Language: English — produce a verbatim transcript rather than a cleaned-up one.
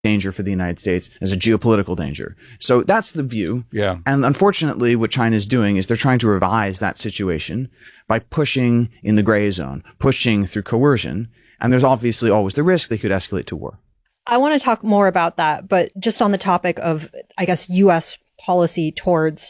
danger for the United States, as a geopolitical danger. So that's the view. Yeah. And unfortunately, what China is doing is they're trying to revise that situation by pushing in the gray zone, pushing through coercion. And there's obviously always the risk they could escalate to war. I want to talk more about that, but just on the topic of, I guess, U S policy towards